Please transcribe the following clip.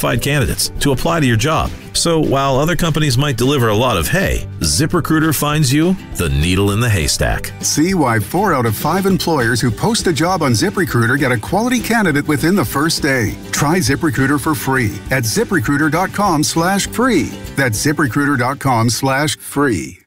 qualified candidates to apply to your job. So while other companies might deliver a lot of hay, ZipRecruiter finds you the needle in the haystack. See why 4 out of 5 employers who post a job on ZipRecruiter get a quality candidate within the first day. Try ZipRecruiter for free at ZipRecruiter.com/free. That's ZipRecruiter.com/free.